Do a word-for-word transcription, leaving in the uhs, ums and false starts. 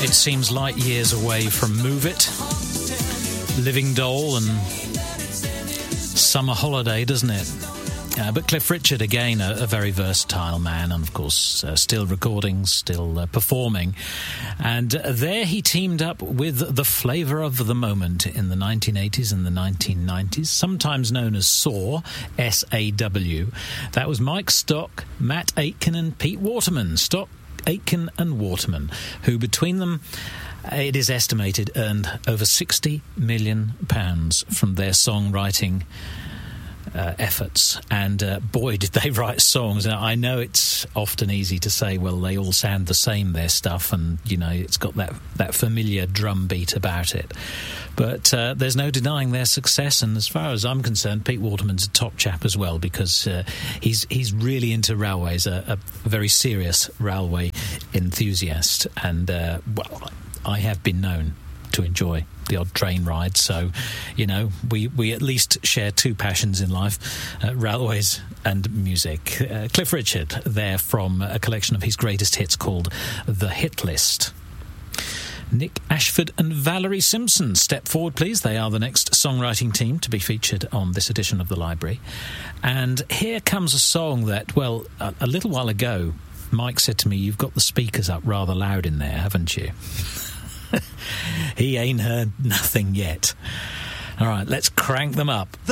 It seems light years away from Move It, Living Doll and Summer Holiday, doesn't it? Uh, but Cliff Richard, again, a, a very versatile man, and of course uh, still recording, still uh, performing. And uh, there he teamed up with the flavour of the moment in the nineteen eighties and the nineteen nineties, sometimes known as SAW, S A W. That was Mike Stock, Matt Aitken and Pete Waterman. Stock, Aitken and Waterman, who between them, it is estimated, earned over sixty million pounds from their songwriting uh, efforts. And uh, boy, did they write songs. Now, I know it's often easy to say, well, they all sound the same, their stuff, and, you know, it's got that, that familiar drum beat about it. But uh, there's no denying their success, and as far as I'm concerned, Pete Waterman's a top chap as well, because uh, he's he's really into railways, a, a very serious railway enthusiast, and, uh, well, I have been known to enjoy the odd train ride, so, you know, we, we at least share two passions in life, uh, railways and music. Uh, Cliff Richard, there from a collection of his greatest hits called The Hit List. Nick Ashford and Valerie Simpson, step forward, please. They are the next songwriting team to be featured on this edition of the library. And here comes a song that, well, a, a little while ago, Mike said to me, you've got the speakers up rather loud in there, haven't you? He ain't heard nothing yet. All right, let's crank them up.